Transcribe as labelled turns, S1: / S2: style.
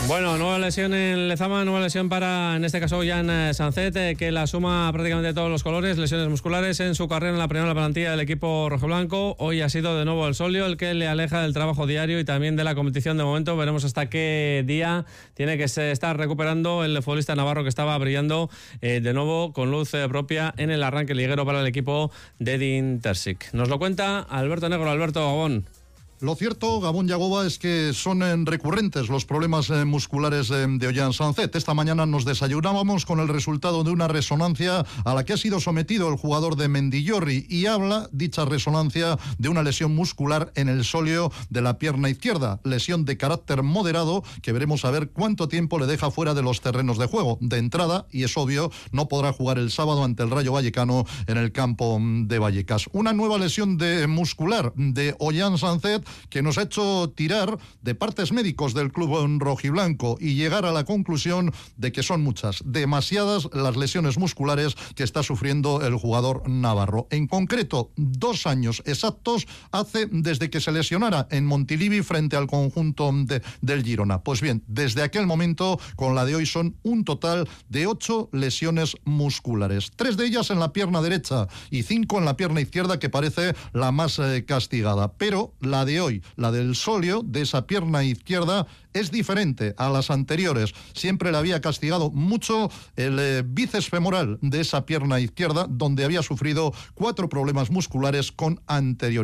S1: Bueno, nueva lesión en Lezama, nueva lesión para, en este caso, Ollán Sancet, que la suma prácticamente todos los colores, lesiones musculares en su carrera en la primera plantilla del equipo rojiblanco. Hoy ha sido de nuevo el solio el que le aleja del trabajo diario y también de la competición de momento. Veremos hasta qué día tiene que estar recuperando el futbolista navarro que estaba brillando de nuevo con luz propia en el arranque liguero para el equipo de Edin Terzic. Nos lo cuenta Alberto Negro. Alberto, Gabón.
S2: Lo cierto, Gabón Yagoba, es que son recurrentes los problemas musculares de Ollán Sancet. Esta mañana nos desayunábamos con el resultado de una resonancia a la que ha sido sometido el jugador de Mendillorri y habla dicha resonancia de una lesión muscular en el sóleo de la pierna izquierda, lesión de carácter moderado que veremos a ver cuánto tiempo le deja fuera de los terrenos de juego. De entrada, y es obvio, no podrá jugar el sábado ante el Rayo Vallecano en el campo de Vallecas. Una nueva lesión muscular de Ollán Sancet que nos ha hecho tirar de partes médicos del club rojiblanco y llegar a la conclusión de que son muchas, demasiadas las lesiones musculares que está sufriendo el jugador navarro. En concreto, 2 años exactos hace desde que se lesionara en Montilivi frente al conjunto del Girona. Pues bien, desde aquel momento, con la de hoy, son un total de 8 lesiones musculares. 3 de ellas en la pierna derecha y 5 en la pierna izquierda, que parece la más castigada. Pero la de hoy, la del sóleo de esa pierna izquierda, es diferente a las anteriores. Siempre le había castigado mucho el bíceps femoral de esa pierna izquierda, donde había sufrido 4 problemas musculares con anterioridad.